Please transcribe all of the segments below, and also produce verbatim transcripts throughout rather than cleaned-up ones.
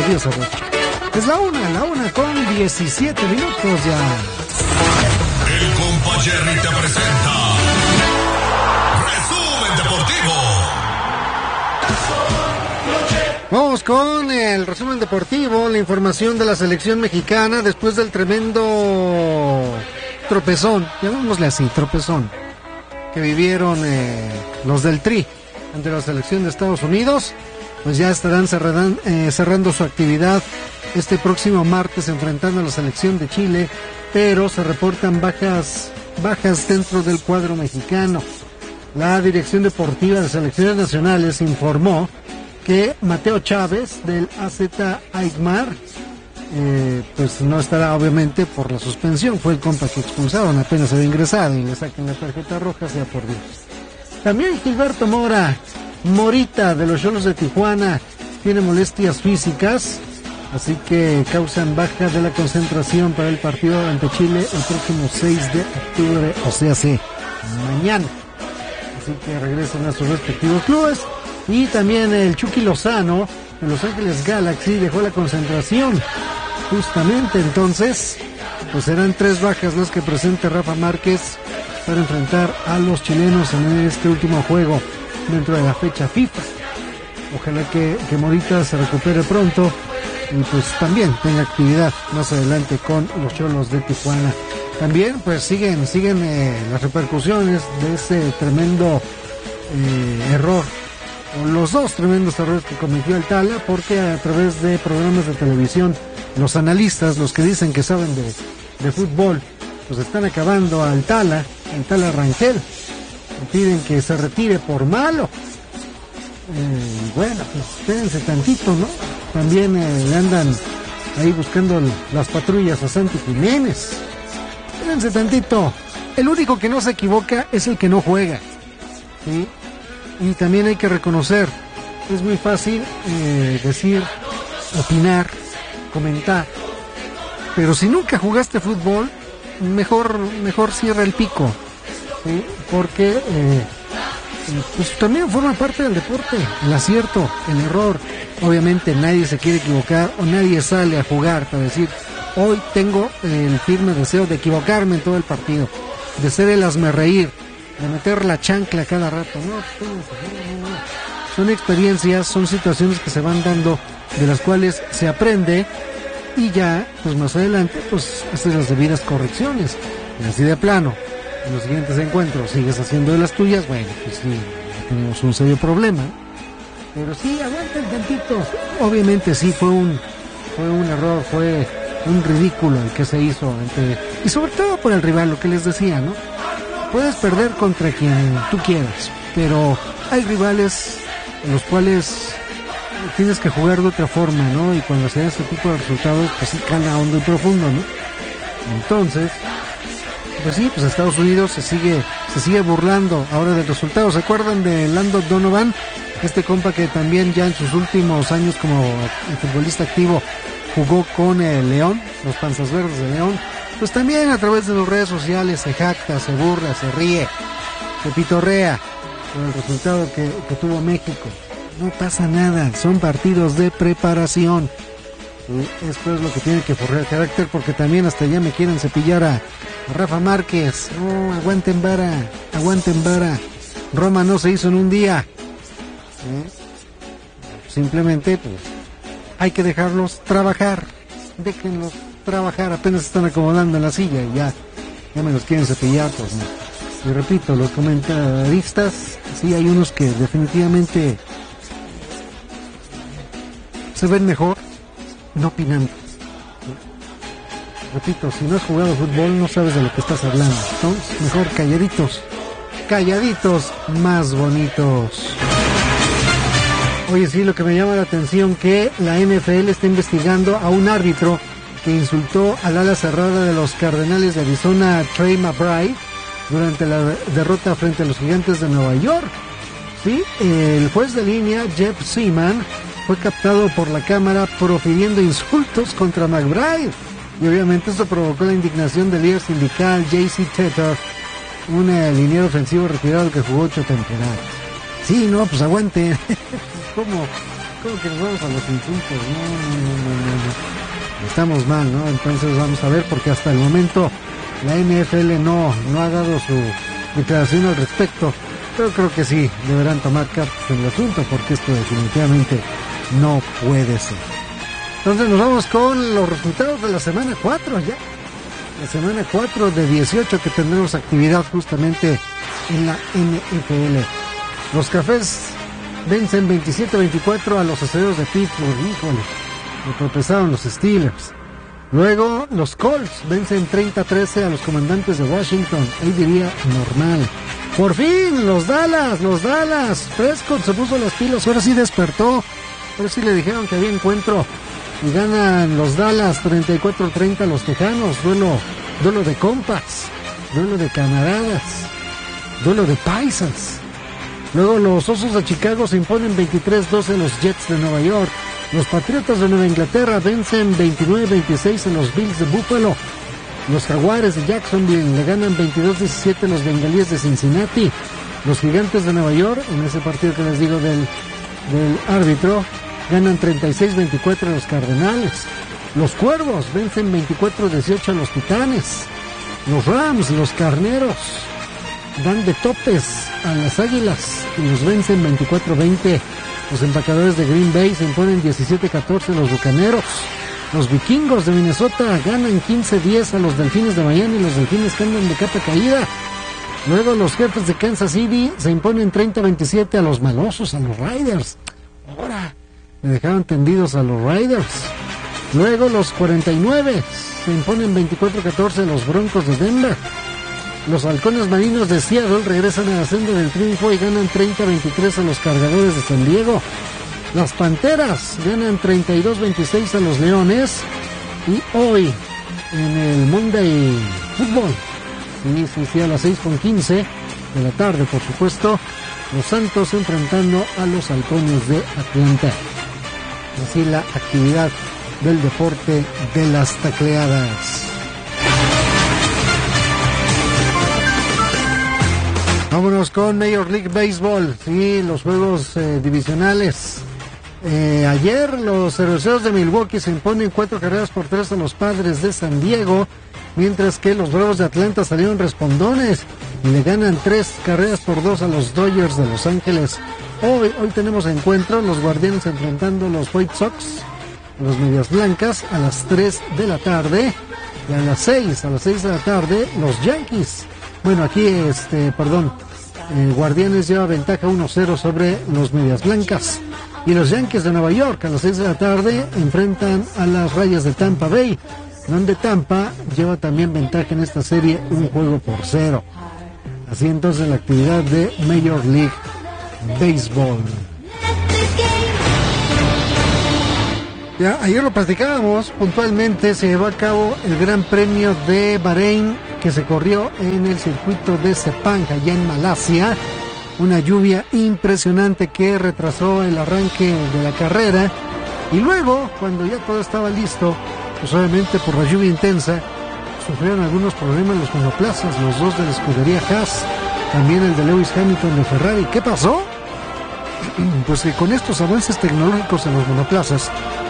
buenos días a vos. Es la una, la una con diecisiete minutos ya. El compa Jerry te presenta Resumen Deportivo. Vamos con el resumen deportivo, la información de la selección mexicana después del tremendo tropezón, llamémosle así, tropezón, que vivieron eh, los del Tri ante la selección de Estados Unidos. Pues ya estarán cerrando, eh, cerrando su actividad este próximo martes enfrentando a la selección de Chile, pero se reportan bajas, bajas dentro del cuadro mexicano. La Dirección Deportiva de Selecciones Nacionales informó que Mateo Chávez del A Z Alkmaar eh, pues no estará obviamente por la suspensión, fue el compa que expulsaron, apenas se había ingresado y le sacan la tarjeta roja, sea por Dios. También Gilberto Mora, Morita de los Xolos de Tijuana, tiene molestias físicas, así que causan baja de la concentración para el partido ante Chile el próximo seis de octubre, o sea, sí, mañana. Así que regresan a sus respectivos clubes. Y también el Chucky Lozano de Los Ángeles Galaxy dejó la concentración. Justamente entonces, pues serán tres bajas las que presenta Rafa Márquez para enfrentar a los chilenos en este último juego dentro de la fecha FIFA. Ojalá que, que Morita se recupere pronto y pues también tenga actividad más adelante con los Xolos de Tijuana. También pues siguen, siguen eh, las repercusiones de ese tremendo eh, error, o los dos tremendos errores que cometió el Tala, porque a través de programas de televisión, los analistas, los que dicen que saben de, de fútbol, pues están acabando al Tala, al Tala Rangel, piden que se retire por malo. Eh, bueno, pues espérense tantito, ¿no? También eh, le andan ahí buscando el, las patrullas a Santi Jiménez. Espérense tantito. El único que no se equivoca es el que no juega, ¿sí? Y también hay que reconocer, es muy fácil eh, decir, opinar, comentar, pero si nunca jugaste fútbol, mejor mejor cierra el pico, ¿sí? Porque eh, pues también forma parte del deporte, el acierto, el error. Obviamente nadie se quiere equivocar o nadie sale a jugar para decir, hoy tengo el firme deseo de equivocarme en todo el partido, de ser el hazmerreír, de meter la chancla cada rato. No, no, no, no. Son experiencias, son situaciones que se van dando, de las cuales se aprende y ya, pues más adelante, pues haces las debidas correcciones. Y así de plano, en los siguientes encuentros sigues haciendo de las tuyas, bueno, pues sí, tenemos un serio problema. Pero sí, aguanten tantito. Obviamente sí, fue un, fue un error, fue un ridículo el que se hizo entre, y sobre todo por el rival, lo que les decía, ¿no? Puedes perder contra quien tú quieras, pero hay rivales en los cuales tienes que jugar de otra forma, ¿no? Y cuando se da este tipo de resultados, pues sí cala hondo y profundo, ¿no? Entonces, pues sí, pues Estados Unidos se sigue, se sigue burlando ahora del resultado. ¿Se acuerdan de Landon Donovan? Este compa que también ya en sus últimos años como futbolista activo jugó con el León, los Panzas Verdes de León. Pues también a través de las redes sociales se jacta, se burla, se ríe, se pitorrea por el resultado que, que tuvo México. No pasa nada, son partidos de preparación. Y esto es lo que tiene que forjar el carácter, porque también hasta allá me quieren cepillar a, a Rafa Márquez. No, aguanten vara, aguanten vara. Roma no se hizo en un día. ¿Eh? Simplemente pues hay que dejarlos trabajar, déjenlos trabajar, apenas se están acomodando en la silla y ya, ya me los quieren cepillar, pues no. Y repito, los comentaristas, sí hay unos que definitivamente se ven mejor no opinando. Repito, si no has jugado fútbol no sabes de lo que estás hablando, entonces mejor calladitos, calladitos más bonitos. Oye, sí, lo que me llama la atención que la N F L está investigando a un árbitro que insultó al ala cerrada de los Cardenales de Arizona, Trey McBride, durante la derrota frente a los Gigantes de Nueva York. Sí, el juez de línea, Jeff Seaman, fue captado por la cámara profiriendo insultos contra McBride. Y obviamente esto provocó la indignación del líder sindical, J C Teter, un liniero ofensivo retirado que jugó ocho temporadas. Sí, no, pues aguante. ¿Cómo, ¿Cómo que nos vamos a los insultos? No, no, no, no, no. Estamos mal, ¿no? Entonces vamos a ver, porque hasta el momento la N F L no, no ha dado su declaración al respecto. Pero creo que sí, deberán tomar cartas en el asunto, porque esto definitivamente no puede ser. Entonces nos vamos con los resultados de la semana cuatro ya. La semana cuatro de dieciocho, que tendremos actividad justamente en la N F L. Los Cafés vencen veintisiete veinticuatro a los Acereros de Pittsburgh. Híjole, lo tropezaron los Steelers. Luego los Colts vencen treinta a trece a los Comandantes de Washington. Ahí diría normal. Por fin, los Dallas, los Dallas. Prescott se puso las pilas, ahora sí despertó. Ahora sí le dijeron que había encuentro. Y ganan los Dallas treinta y cuatro a treinta a los Tejanos. Duelo, duelo de compas, duelo de camaradas, duelo de paisas. Luego los Osos de Chicago se imponen veintitrés doce a los Jets de Nueva York. Los Patriotas de Nueva Inglaterra vencen veintinueve veintiséis a los Bills de Buffalo. Los Jaguares de Jacksonville le ganan veintidós diecisiete a los Bengalíes de Cincinnati. Los Gigantes de Nueva York, en ese partido que les digo del, del árbitro, ganan treinta y seis veinticuatro a los Cardenales. Los Cuervos vencen veinticuatro dieciocho a los Titanes. Los Rams, los Carneros, dan de topes a las Águilas y los vencen veinticuatro veinte. Los Empacadores de Green Bay se imponen diecisiete catorce a los Bucaneros. Los Vikingos de Minnesota ganan quince diez a los Delfines de Miami, los Delfines que andan de capa caída. Luego los Jefes de Kansas City se imponen treinta veintisiete a los Malosos, a los Raiders. Ahora me dejaron tendidos a los Raiders. Luego los cuarenta y nueve se imponen veinticuatro catorce a los Broncos de Denver. Los Halcones Marinos de Seattle regresan a la senda del triunfo y ganan treinta veintitrés a los Cargadores de San Diego. Las Panteras ganan treinta y dos veintiséis a los Leones. Y hoy, en el Monday Football, sí, sí, sí, a las seis con quince de la tarde, por supuesto, los Santos enfrentando a los Halcones de Atlanta. Así la actividad del deporte de las tacleadas. Vámonos con Major League Baseball, sí, los juegos eh, divisionales. Eh, ayer los Cerveceros de Milwaukee se imponen cuatro carreras por tres a los Padres de San Diego, mientras que los Bravos de Atlanta salieron respondones y le ganan tres carreras por dos a los Dodgers de Los Ángeles. Hoy, hoy tenemos encuentro, los Guardianes enfrentando a los White Sox, los Medias Blancas, a las tres de la tarde, y a las seis, a las seis de la tarde, los Yankees. Bueno, aquí, este, perdón, eh, Guardianes lleva ventaja uno cero sobre los Medias Blancas. Y los Yankees de Nueva York a las seis de la tarde enfrentan a las Rayas de Tampa Bay, donde Tampa lleva también ventaja en esta serie un juego por cero. Así entonces la actividad de Major League Baseball. Ya, ayer lo platicábamos, puntualmente se llevó a cabo el Gran Premio de Bahrein, que se corrió en el circuito de Sepang, allá en Malasia. Una lluvia impresionante que retrasó el arranque de la carrera. Y luego, cuando ya todo estaba listo, pues obviamente por la lluvia intensa, sufrieron algunos problemas los monoplazas, los dos de la escudería Haas, también el de Lewis Hamilton de Ferrari. ¿Qué pasó? Pues que con estos avances tecnológicos en los monoplazas,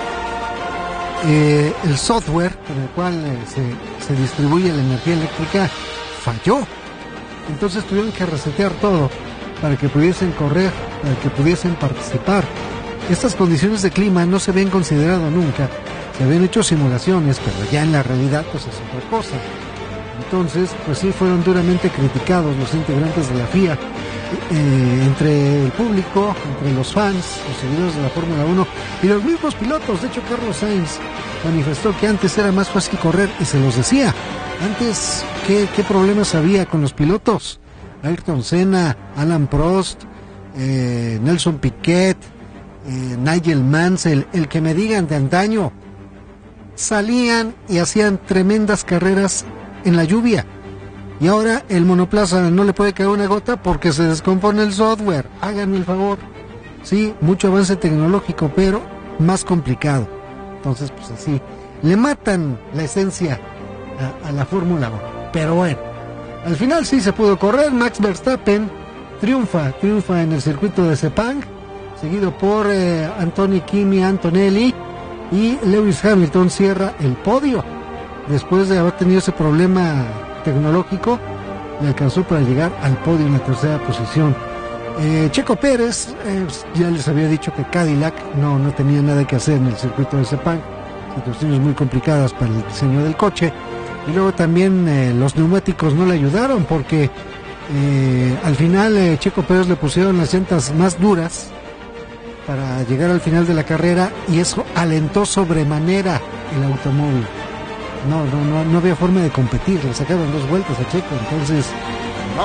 eh, el software con el cual eh, se, se distribuye la energía eléctrica falló. Entonces tuvieron que resetear todo para que pudiesen correr, para que pudiesen participar. Estas condiciones de clima no se habían considerado nunca, se habían hecho simulaciones, pero ya en la realidad pues es otra cosa. Entonces, pues sí, fueron duramente criticados los integrantes de la F I A, eh, entre el público, entre los fans, los seguidores de la Fórmula uno y los mismos pilotos. De hecho, Carlos Sainz manifestó que antes era más fácil correr, y se los decía. Antes, ¿qué, qué problemas había con los pilotos? Ayrton Senna, Alan Prost, eh, Nelson Piquet, eh, Nigel Mansell, el que me digan de antaño, salían y hacían tremendas carreras en la lluvia. Y ahora el monoplaza no le puede caer una gota porque se descompone el software. Háganme el favor. Sí, mucho avance tecnológico, pero más complicado. Entonces, pues así, le matan la esencia a, a la Fórmula uno. Pero bueno, al final sí se pudo correr. Max Verstappen triunfa, triunfa en el circuito de Sepang seguido por eh, Anthony Kimi Antonelli, y Lewis Hamilton cierra el podio después de haber tenido ese problema tecnológico. Le alcanzó para llegar al podio en la tercera posición. eh, Checo Pérez, eh, ya les había dicho que Cadillac no, no tenía nada que hacer en el circuito de Sepang, situaciones muy complicadas para el diseño del coche, y luego también eh, los neumáticos no le ayudaron porque eh, al final eh, Checo Pérez le pusieron las llantas más duras para llegar al final de la carrera, y eso alentó sobremanera el automóvil. No, no, no, no había forma de competir, le sacaron dos vueltas a Checo, entonces no,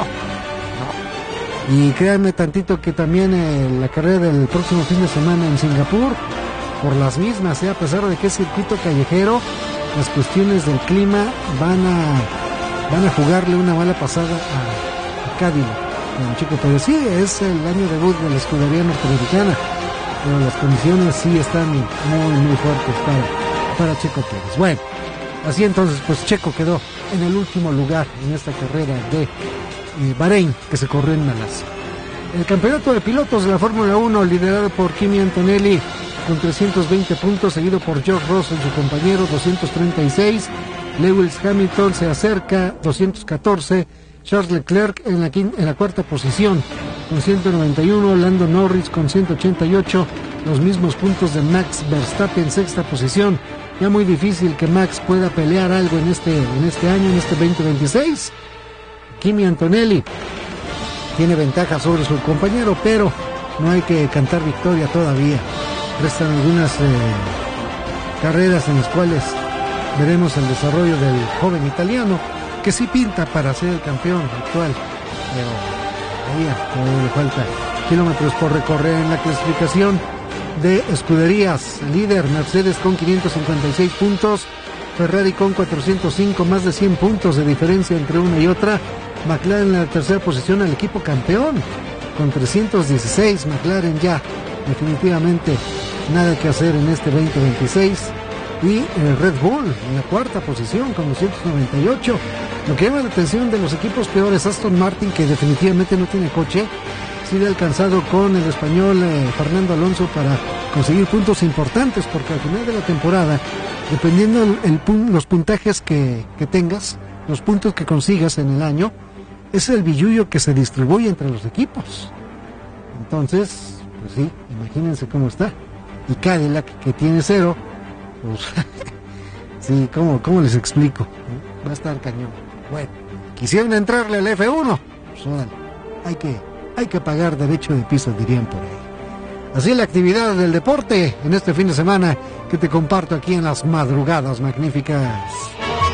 no. Y créanme tantito que también eh, la carrera del próximo fin de semana en Singapur, por las mismas, eh, a pesar de que es circuito callejero, las cuestiones del clima van a van a jugarle una mala pasada a, a Cadillac, con Checo Pérez. Sí, es el año debut de la escudería norteamericana, pero las condiciones sí están muy, muy fuertes para, para Checo Pérez. Bueno, así entonces, pues Checo quedó en el último lugar en esta carrera de eh, Bahrein, que se corrió en Malasia. El campeonato de pilotos de la Fórmula uno, liderado por Kimi Antonelli con trescientos veinte puntos, seguido por George Russell, su compañero, doscientos treinta y seis. Lewis Hamilton se acerca, doscientos catorce. Charles Leclerc en la, quinta, en la cuarta posición con ciento noventa y uno. Lando Norris con ciento ochenta y ocho. Los mismos puntos de Max Verstappen en sexta posición. Ya muy difícil que Max pueda pelear algo en este, en este año, en este veinte veintiséis. Kimi Antonelli tiene ventaja sobre su compañero, pero no hay que cantar victoria todavía. Restan algunas eh, carreras en las cuales veremos el desarrollo del joven italiano, que sí pinta para ser el campeón actual, pero todavía, todavía le falta kilómetros por recorrer. En la clasificación de escuderías, líder Mercedes con quinientos cincuenta y seis puntos, Ferrari con cuatrocientos cinco, más de cien puntos de diferencia entre una y otra. McLaren en la tercera posición, el equipo campeón con trescientos dieciséis. McLaren ya definitivamente nada que hacer en este veinte veintiséis. Y el Red Bull en la cuarta posición con doscientos noventa y ocho. Lo que llama la atención de los equipos peores, Aston Martin, que definitivamente no tiene coche, sigue alcanzado con el español eh, Fernando Alonso para conseguir puntos importantes, porque al final de la temporada, dependiendo el, el, los puntajes que, que tengas, los puntos que consigas en el año, es el billullo que se distribuye entre los equipos. Entonces, pues sí, imagínense cómo está. Y Cadillac, que tiene cero, pues sí, ¿cómo, cómo les explico? Va a estar cañón. Bueno, quisieron entrarle al F uno, pues órale, hay que, hay que pagar derecho de piso, dirían por ahí. Así la actividad del deporte en este fin de semana que te comparto aquí en las madrugadas magníficas.